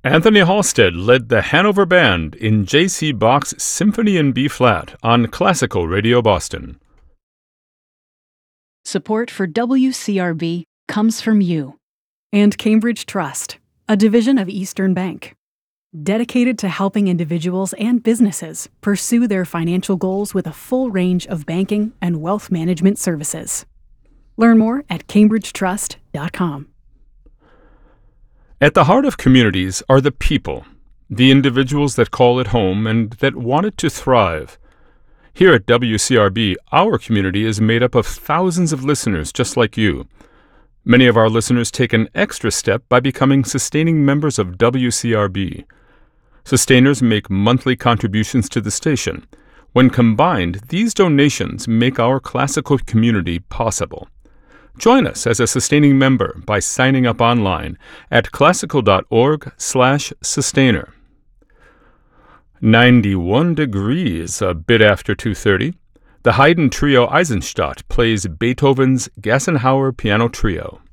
Anthony Halstead led the Hanover Band in J.C. Bach's Symphony in B-flat on Classical Radio Boston. Support for WCRB comes from you. And Cambridge Trust, a division of Eastern Bank, dedicated to helping individuals and businesses pursue their financial goals with a full range of banking and wealth management services. Learn more at cambridgetrust.com. At the heart of communities are the people, the individuals that call it home and that want it to thrive. Here at WCRB, our community is made up of thousands of listeners just like you. Many of our listeners take an extra step by becoming sustaining members of WCRB. Sustainers make monthly contributions to the station. When combined, these donations make our classical community possible. Join us as a sustaining member by signing up online at classical.org/sustainer. 91 degrees, a bit after 2:30. The Haydn Trio Eisenstadt plays Beethoven's Gassenhauer Piano Trio.